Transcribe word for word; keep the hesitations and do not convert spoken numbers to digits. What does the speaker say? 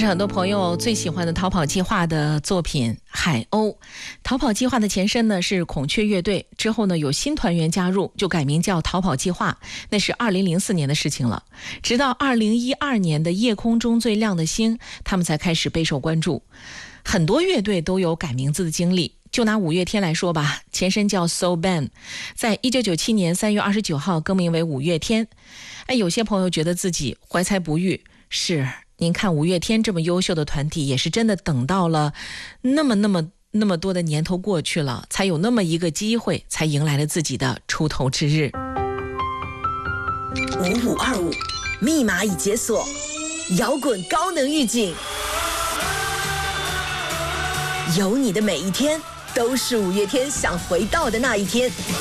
是很多朋友最喜欢的逃跑计划的作品《海鸥》。逃跑计划的前身呢是孔雀乐队，之后呢有新团员加入，就改名叫逃跑计划，那是二零零四年的事情了。直到二零一二年的夜空中最亮的星，他们才开始备受关注。很多乐队都有改名字的经历，就拿五月天来说吧，前身叫 Soul Band， 在一九九七年三月二十九号更名为五月天。哎，有些朋友觉得自己怀才不遇，是您看五月天这么优秀的团体，也是真的等到了那么那么那么多的年头过去了，才有那么一个机会，才迎来了自己的出头之日。 五五二五，密码已解锁，摇滚高能预警，有你的每一天都是五月天想回到的那一天。